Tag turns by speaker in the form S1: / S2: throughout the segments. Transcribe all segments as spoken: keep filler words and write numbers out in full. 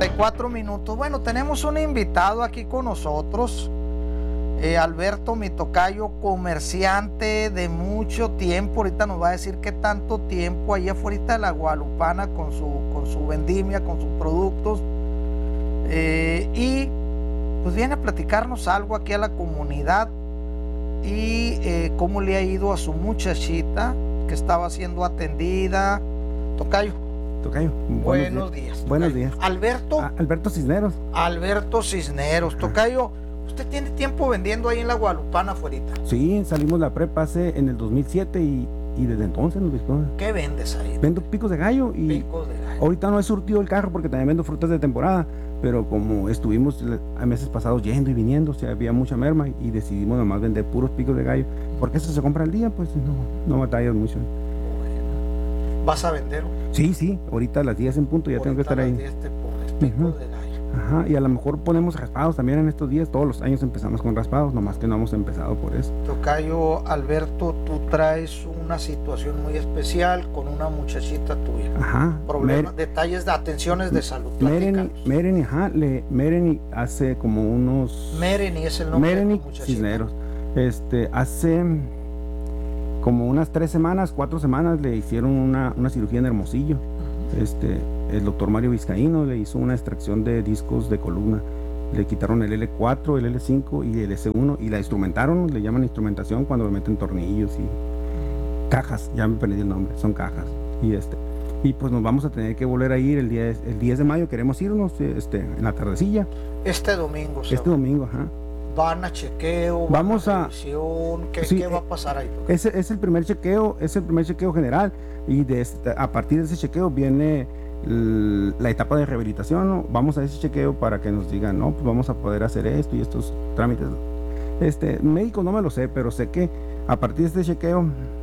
S1: y cuatro minutos. Bueno, tenemos un invitado aquí con nosotros, eh, Alberto, mi tocayo, comerciante de mucho tiempo. Ahorita nos va a decir qué tanto tiempo allá afuera de la Guadalupana con su, con su vendimia, con sus productos. Eh, y pues viene a platicarnos algo aquí a la comunidad y eh, cómo le ha ido a su muchachita que estaba siendo atendida. Tocayo.
S2: Tocayo.
S1: Buenos días.
S2: Buenos días.
S1: Alberto.
S2: Ah, Alberto Cisneros.
S1: Alberto Cisneros. Ajá. Tocayo, ¿usted tiene tiempo vendiendo ahí en la Guadalupana afuerita?
S2: Sí, salimos la prepa hace en el dos mil siete y, y desde entonces nos visitó.
S1: ¿Qué vendes ahí?
S2: Vendo picos de gallo y
S1: picos de gallo.
S2: Ahorita no he surtido el carro porque también vendo frutas de temporada, pero como estuvimos a meses pasados yendo y viniendo, o sea, había mucha merma y decidimos nomás vender puros picos de gallo, porque eso se compra al día, pues no, no batallas mucho.
S1: Bueno. ¿Vas a vender?
S2: Sí, sí, ahorita a las diez en punto ya
S1: ahorita
S2: tengo que estar ahí.
S1: Te pones picos uh-huh. de gallo.
S2: Ajá, y a lo mejor ponemos raspados también en estos días. Todos los años empezamos con raspados, nomás que no hemos empezado por eso.
S1: Tocayo, Alberto, tú traes una situación muy especial con una muchachita tuya.
S2: Ajá.
S1: Problemas, Mer detalles de atenciones de salud.
S2: Mereni, Mereni, ajá, le, Mereni hace como unos...
S1: Mereni es el nombre
S2: Mereni
S1: de tu muchachita.
S2: Cisneros. Este, hace como unas tres semanas, cuatro semanas le hicieron una, una cirugía en Hermosillo. Uh-huh. Este... El doctor Mario Vizcaíno le hizo una extracción de discos de columna. Le quitaron el ele cuatro, el ele cinco y el ese uno y la instrumentaron, le llaman instrumentación cuando le meten tornillos y cajas, ya me perdí el nombre, son cajas. Y este y pues nos vamos a tener que volver a ir el día el diez de mayo, queremos irnos este en la tardecilla.
S1: Este domingo.
S2: Este ¿sabes? domingo, ajá.
S1: Van a chequeo,
S2: vamos
S1: a,
S2: a
S1: ¿Qué, sí, ¿qué va a pasar ahí?
S2: Ese es el primer chequeo, es el primer chequeo general y de este, a partir de ese chequeo viene la etapa de rehabilitación, ¿no? Vamos a ese chequeo para que nos digan, no, pues vamos a poder hacer esto y estos trámites. Este, médico no me lo sé, pero sé que a partir de este chequeo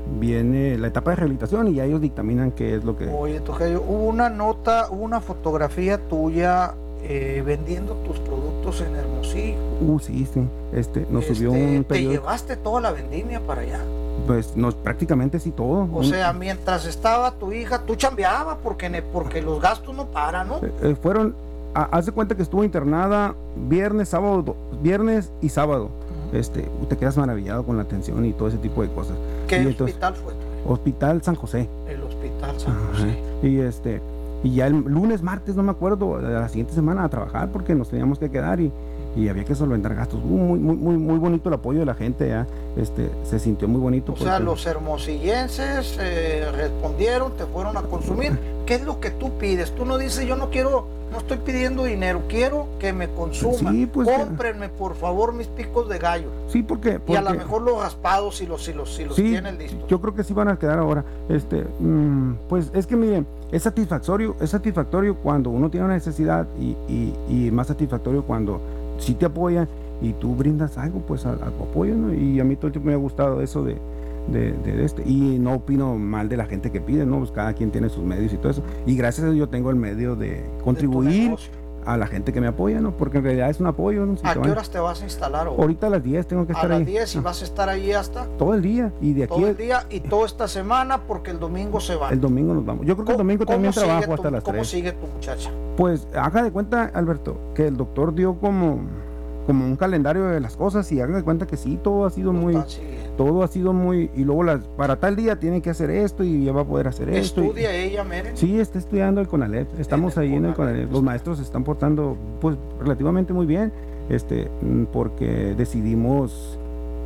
S2: viene la etapa de rehabilitación y ya ellos dictaminan qué es lo que...
S1: Oye, Tocayo, hubo una nota, hubo una fotografía tuya eh, vendiendo tus productos en Hermosillo.
S2: Uh, sí, sí, este, nos
S1: este,
S2: subió un
S1: periodo... ¿Te llevaste toda la vendimia para allá?
S2: Pues nos, prácticamente sí todo.
S1: O sea, mientras estaba tu hija, tú chambeabas porque, porque los gastos no paran, ¿no?
S2: Eh, fueron, a, haz de cuenta que estuvo internada viernes, sábado, viernes y sábado. Uh-huh. Este, te quedas maravillado con la atención y todo ese tipo de cosas.
S1: ¿Qué
S2: y
S1: hospital entonces, fue?
S2: Hospital San José.
S1: El Hospital San
S2: Ajá.
S1: José.
S2: Y este, y ya el lunes, martes, no me acuerdo, de la siguiente semana a trabajar porque nos teníamos que quedar y y había que solventar gastos. Uh, muy, muy, muy, muy bonito el apoyo de la gente, ya, este, se sintió muy bonito.
S1: O sea, los hermosillenses eh, respondieron, te fueron a consumir. ¿Qué es lo que tú pides? Tú no dices, yo no quiero, no estoy pidiendo dinero, quiero que me consuman.
S2: Sí, pues,
S1: cómprenme, por favor, mis picos de gallo.
S2: Sí, porque... porque
S1: y a lo mejor los raspados, si los, si los, si los
S2: sí,
S1: tienen listos.
S2: Yo creo que sí van a quedar ahora. Este, mmm, pues es que miren, es satisfactorio, es satisfactorio cuando uno tiene una necesidad y, y, y más satisfactorio cuando si te apoyan y tú brindas algo, pues a, a tu apoyo, ¿no? Y a mí todo el tiempo me ha gustado eso de, de, de este, y no opino mal de la gente que pide, ¿no? Pues cada quien tiene sus medios y todo eso, y gracias a Dios yo tengo el medio de contribuir
S1: de
S2: a la gente que me apoya, ¿no? Porque en realidad es un apoyo, ¿no? Si
S1: ¿A qué horas te vas a instalar hoy?
S2: Ahorita a las diez tengo que estar ahí.
S1: A las diez y vas a estar ahí hasta...
S2: Todo el día, y de aquí...
S1: Todo el día y toda esta semana porque el domingo se va.
S2: El domingo nos vamos. Yo creo que el domingo también trabajo
S1: tu,
S2: hasta las
S1: ¿Cómo
S2: tres.
S1: sigue tu muchacha?
S2: Pues haga de cuenta, Alberto, que el doctor dio como... como un calendario de las cosas y hagan de cuenta que sí, todo ha sido
S1: no
S2: muy, todo ha sido muy, y luego las, para tal día tienen que hacer esto y ya va a poder hacer esto.
S1: ¿Estudia
S2: y,
S1: ella, Meren?
S2: Sí, está estudiando el CONALEP, estamos en ahí en el CONALEP, los maestros se están portando pues relativamente muy bien, este, porque decidimos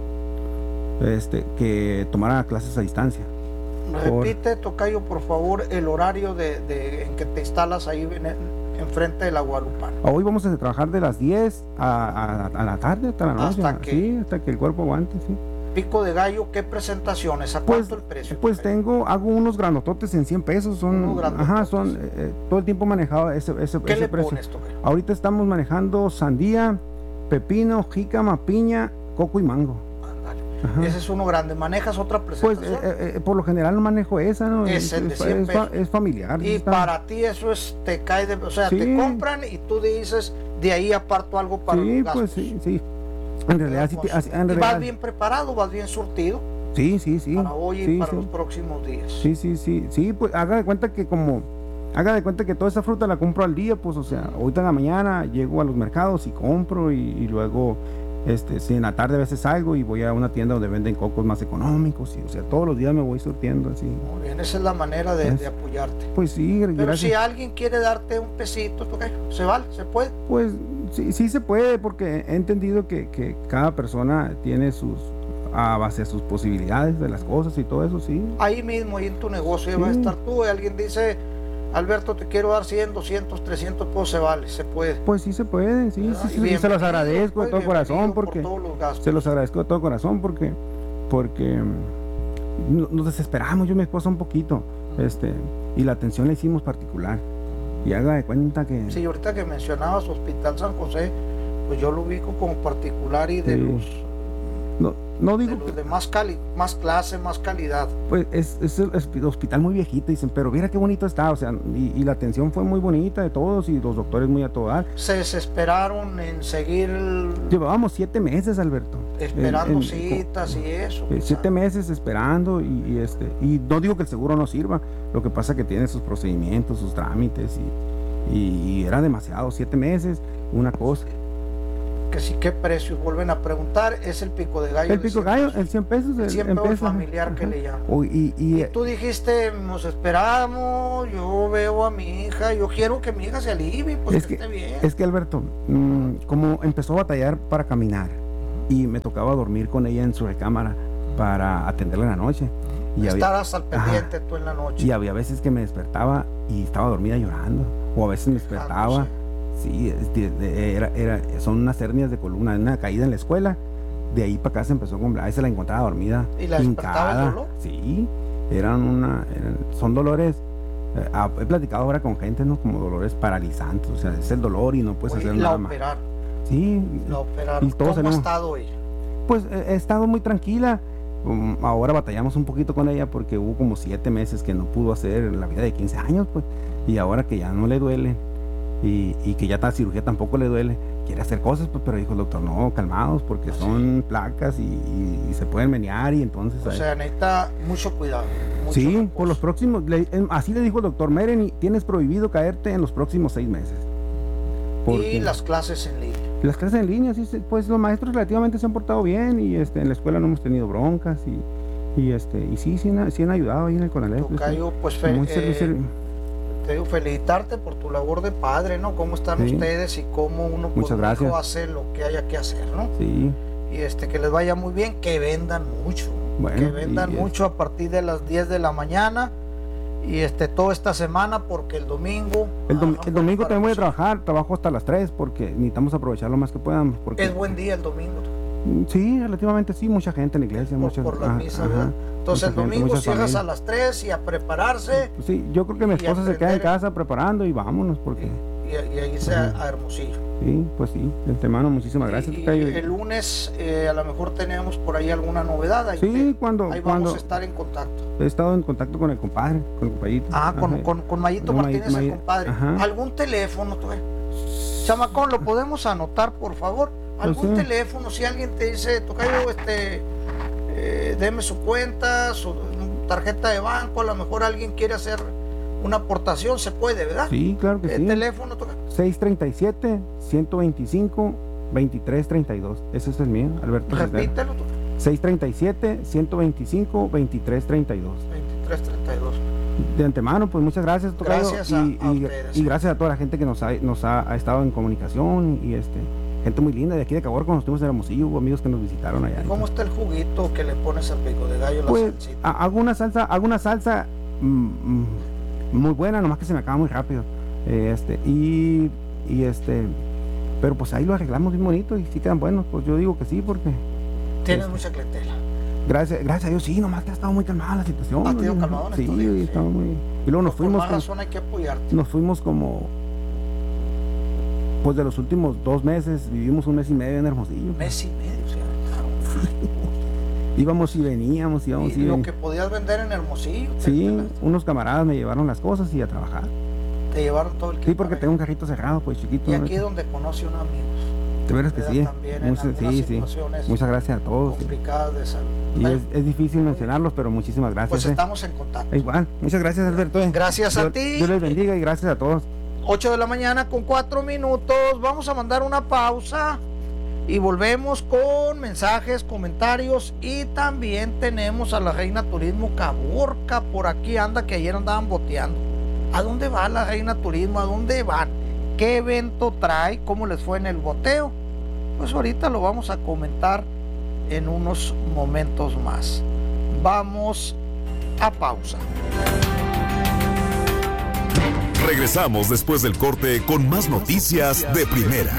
S2: este, que tomara clases a distancia.
S1: Repite, por... Tocayo, por favor, el horario de, de, en que te instalas ahí en el, enfrente de la Guadalupana.
S2: Hoy vamos a trabajar de las diez a, a, a la tarde, hasta la noche.
S1: ¿Hasta que,
S2: sí, hasta que el cuerpo aguante, sí.
S1: Pico de gallo, ¿qué presentaciones? ¿A
S2: pues,
S1: cuánto el precio?
S2: Pues tengo, hago unos granototes en cien pesos, son, ajá, son, eh, todo el tiempo manejado ese, ese,
S1: ¿Qué
S2: ese
S1: le
S2: precio.
S1: pones, Tocayo?
S2: Ahorita estamos manejando sandía, pepino, jícama, piña, coco y mango.
S1: Ajá. Ese es uno grande. ¿Manejas otra presentación?
S2: Pues eh, eh, por lo general no manejo esa, ¿no?
S1: Es el de cien
S2: es, es, es familiar.
S1: Y
S2: está...
S1: para ti eso es, te cae de, o sea,
S2: sí.
S1: te compran y tú dices, de ahí aparto algo para
S2: sí,
S1: los gastos.
S2: Pues sí, sí. En realidad, sí,
S1: pues,
S2: en
S1: ¿y
S2: realidad...
S1: vas bien preparado, vas bien surtido?
S2: Sí, sí, sí.
S1: Para hoy y
S2: sí,
S1: para
S2: sí.
S1: los próximos días.
S2: Sí, sí, sí. Sí, pues haga de cuenta que como haga de cuenta que toda esa fruta la compro al día, pues, o sea, ahorita en la mañana llego a los mercados y compro y, y luego, este, si en la tarde a veces salgo y voy a una tienda donde venden cocos más económicos, y, o sea, todos los días me voy surtiendo así.
S1: Muy bien, esa es la manera de, de apoyarte.
S2: Pues sí,
S1: Pero
S2: gracias.
S1: si alguien quiere darte un pesito, tocayo, ¿se vale? ¿Se puede?
S2: Pues sí, sí se puede, porque he entendido que, que cada persona tiene sus, a base de sus posibilidades de las cosas y todo eso, sí.
S1: Ahí mismo, ahí en tu negocio, ahí
S2: Sí.
S1: va a estar tú, y alguien dice, Alberto, te quiero dar cien, doscientos, trescientos, pues se vale, se puede.
S2: Pues sí se puede, sí,
S1: ¿Verdad?
S2: sí,
S1: Y
S2: sí, se los
S1: bienvenido,
S2: agradezco
S1: pues,
S2: de todo corazón,
S1: bienvenido
S2: porque
S1: por todos los gastos.
S2: se los agradezco de todo corazón, porque, porque mm, no- nos desesperamos, yo y mi esposa un poquito, este, y la atención la hicimos particular, y haga de cuenta que...
S1: Sí, ahorita que mencionabas Hospital San José, pues yo lo ubico como particular y de
S2: Sí.
S1: los,
S2: No, no
S1: de,
S2: digo
S1: los
S2: que,
S1: de más, cali, más clase, más calidad.
S2: pues es, es el hospi- hospital muy viejito, dicen, pero mira qué bonito está, o sea, y, y la atención fue muy bonita de todos, y los doctores muy a todo dar.
S1: Se desesperaron en seguir el-
S2: Llevábamos siete meses, Alberto.
S1: esperando
S2: en- en-
S1: citas y eso.
S2: Eh,
S1: o
S2: siete
S1: sea,
S2: meses esperando y, y, este y no digo que el seguro no sirva, lo que pasa que tiene sus procedimientos, sus trámites y, y, y era demasiado, siete meses, una cosa.
S1: que sí, qué precios, vuelven a preguntar, es el pico de gallo.
S2: El pico
S1: de cien
S2: gallo,
S1: pesos.
S2: el cien pesos,
S1: El
S2: el,
S1: cien
S2: en
S1: pesos
S2: pesos,
S1: familiar que
S2: ajá.
S1: le llaman.
S2: O- y, y,
S1: Y tú dijiste, nos esperamos, yo veo a mi hija, yo quiero que mi hija se alivie, pues
S2: Es
S1: que,
S2: que-
S1: esté bien.
S2: es que Alberto, mm, como empezó a batallar para caminar y me tocaba dormir con ella en su recámara para atenderla en la noche, y había,
S1: Estarás al pendiente tú en la noche.
S2: y había veces que me despertaba y estaba dormida llorando, o a veces me despertaba.
S1: Fijándose.
S2: Sí, es de- de- era, era, son unas hernias de columna, una caída en la escuela. De ahí para acá se empezó con, a veces la encontraba dormida,
S1: ¿Y la despertaba el dolor?
S2: Sí, eran una, eran- son dolores. eh, ah, he platicado ahora con gente, ¿no? Como dolores paralizantes, o sea, es el dolor y no puedes
S1: Oye,
S2: hacer
S1: la
S2: nada más.
S1: operaron,
S2: Sí,
S1: la operaron.
S2: y todos
S1: ¿Cómo ha
S2: tenemos-
S1: estado ella?
S2: pues he he estado muy tranquila. Um, ahora batallamos un poquito con ella porque hubo como siete meses que no pudo hacer la vida de quince años, pues, y ahora que ya no le duele. Y, y que ya la cirugía tampoco le duele, quiere hacer cosas, pues, pero dijo el doctor, no, calmados, porque son placas y, y- y se pueden menear, y entonces...
S1: O
S2: ahí-
S1: sea, necesita mucho cuidado. mucho
S2: sí,
S1: reposo.
S2: por los próximos, le- em, así le dijo el doctor Meren, tienes prohibido caerte en los próximos seis meses. Porque
S1: Y las clases en línea.
S2: las clases en línea, sí, sí, pues los maestros relativamente se han portado bien, y este, en la escuela no hemos tenido broncas, y, y, este, y sí, sí, han- sí han ayudado ahí en el Conalep.
S1: Tocayo, pues
S2: este,
S1: fe-
S2: muy servicio-
S1: eh, te digo, felicitarte por tu labor de padre, ¿no? Cómo están
S2: Sí.
S1: ustedes y cómo uno
S2: Muchas
S1: por
S2: gracias.
S1: hijo hace lo que haya que hacer, ¿no?
S2: sí,
S1: Y este, que les vaya muy bien, que vendan mucho,
S2: Bueno,
S1: que vendan
S2: y es-
S1: mucho a partir de las diez de la mañana y este, toda esta semana, porque el domingo...
S2: el, dom-
S1: trabajan
S2: el domingo
S1: para
S2: también voy a
S1: nosotros.
S2: trabajar, trabajo hasta las tres porque necesitamos aprovechar lo más que podamos. Porque,
S1: Es buen día el domingo,
S2: Sí, relativamente sí, mucha gente en la iglesia.
S1: por,
S2: mucha,
S1: por las
S2: ah,
S1: misas,
S2: ajá,
S1: ¿verdad? Entonces
S2: mucha
S1: el
S2: gente,
S1: domingo
S2: muchas
S1: cierras a
S2: familias.
S1: las tres y a prepararse
S2: Sí, yo creo que mi
S1: y
S2: esposa se queda en
S1: aprender-
S2: casa preparando y vámonos, porque
S1: y, y, y irse a,
S2: Ajá.
S1: a Hermosillo.
S2: sí, pues sí, de antemano, muchísimas gracias.
S1: Y,
S2: Tocayo.
S1: y el lunes eh, a lo mejor tenemos por ahí alguna novedad. Ahí,
S2: Sí,
S1: te-
S2: cuando,
S1: ahí vamos
S2: cuando
S1: a estar en contacto.
S2: he estado en contacto con el compadre, con el compadrito.
S1: Ah, con,
S2: Ajá.
S1: con, con Mayito
S2: Con
S1: Martínez,
S2: May-
S1: el
S2: May-
S1: compadre.
S2: ajá.
S1: ¿Algún teléfono, tú ves? Chamacón, ¿lo podemos anotar, por favor? ¿Algún
S2: sí.
S1: teléfono? Si alguien te dice, Tocayo, este, eh, deme su cuenta, su tarjeta de banco, a lo mejor alguien quiere hacer una aportación, se puede, ¿verdad?
S2: Sí, claro que
S1: ¿El
S2: sí.
S1: teléfono, Tocayo?
S2: seis treinta y siete, ciento veinticinco, veintitrés treinta y dos. Ese es el mío, Alberto. Cisneros.
S1: Repítelo, Tocayo.
S2: seis treinta y siete, ciento veinticinco, veintitrés treinta y dos.
S1: veintitrés treinta y dos.
S2: De antemano, pues muchas gracias, Tocayo,
S1: Gracias a-
S2: y,
S1: a
S2: y-
S1: ustedes.
S2: y gracias a toda la gente que nos ha, nos ha, ha estado en comunicación, y este gente muy linda de aquí de Caborca, cuando estuvimos en Hermosillo, hubo amigos que nos visitaron allá.
S1: ¿Cómo está el juguito que le pones al pico de gallo, la
S2: Pues
S1: salsita?
S2: ha- hago una salsa, hago una salsa mm, mm, muy buena, nomás que se me acaba muy rápido. Eh, este, y, y este, pero pues ahí lo arreglamos bien bonito y sí quedan buenos, pues yo digo que sí, porque
S1: Tienes
S2: este,
S1: mucha clientela.
S2: gracias, gracias a Dios sí, nomás que ha estado muy calmada la situación.
S1: Ha tenido
S2: ¿no?
S1: calmadón
S2: Sí,
S1: estos días, sí.
S2: estaba muy. Y luego nos
S1: Por
S2: fuimos
S1: más
S2: con-
S1: razón hay que apoyarte.
S2: nos fuimos como, pues de los últimos dos meses, vivimos un mes y medio en Hermosillo.
S1: Mes y medio, o sea,
S2: Íbamos y veníamos, íbamos
S1: y
S2: y
S1: lo
S2: veníamos.
S1: que podías vender en Hermosillo, te,
S2: Sí,
S1: te la-
S2: unos camaradas me llevaron las cosas y a trabajar.
S1: te llevaron todo el
S2: Sí,
S1: kit
S2: porque
S1: para
S2: tengo un carrito cerrado, pues chiquito.
S1: allá. Y
S2: ¿no?
S1: aquí es donde conoce un amigo.
S2: De veras que sí. Muchas, sí, sí. Muchas gracias a todos.
S1: Complicadas de salud.
S2: Y es, es difícil mencionarlos, pero muchísimas gracias.
S1: Pues
S2: eh.
S1: estamos en contacto.
S2: Igual, muchas gracias, Alberto. Eh.
S1: Gracias
S2: Dios,
S1: a ti.
S2: Dios les bendiga y gracias a todos.
S1: ocho de la mañana con cuatro minutos. Vamos a mandar una pausa y volvemos con mensajes, comentarios, y también tenemos a la Reina Turismo Caborca por aquí anda, que ayer andaban boteando. ¿A dónde va la Reina Turismo? ¿A dónde van? ¿Qué evento trae? ¿Cómo les fue en el boteo? Pues ahorita lo vamos a comentar en unos momentos más. Vamos a pausa.
S3: Regresamos después del corte con más noticias de primera.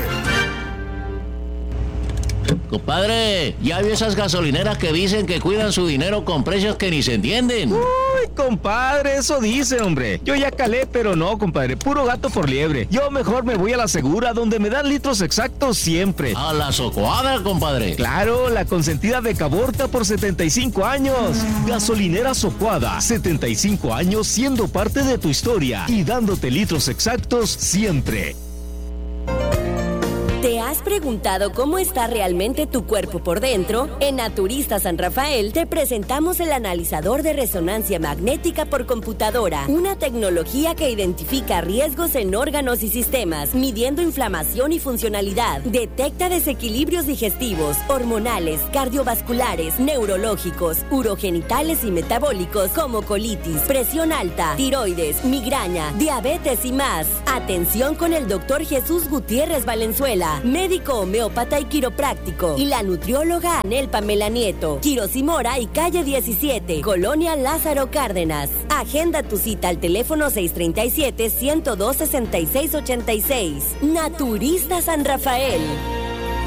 S4: Compadre, ¿ya vio esas gasolineras que dicen que cuidan su dinero con precios que ni se entienden?
S5: Uy, compadre, eso dice, hombre. Yo ya calé, pero no, compadre, puro gato por liebre. Yo mejor me voy a la segura, donde me dan litros exactos siempre.
S4: A la Socoadra, compadre.
S5: Claro, la consentida de Caborca por setenta y cinco años. Gasolinera Socuada, setenta y cinco años siendo parte de tu historia y dándote litros exactos siempre.
S6: ¿Te has preguntado cómo está realmente tu cuerpo por dentro? En Naturista San Rafael te presentamos el analizador de resonancia magnética por computadora, una tecnología que identifica riesgos en órganos y sistemas, midiendo inflamación y funcionalidad, detecta desequilibrios digestivos, hormonales, cardiovasculares, neurológicos, urogenitales y metabólicos como colitis, presión alta, tiroides, migraña, diabetes y más. Atención con el doctor Jesús Gutiérrez Valenzuela, médico homeópata y quiropráctico, y la nutrióloga Anel Pamela Nieto, Quiros y Mora y calle diecisiete, Colonia Lázaro Cárdenas. Agenda tu cita al teléfono seis tres siete, uno cero dos, seis seis ocho seis. Naturista San Rafael.